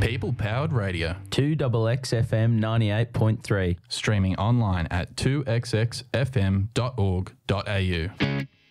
People-powered radio. 2XXFM 98.3. Streaming online at 2xxfm.org.au.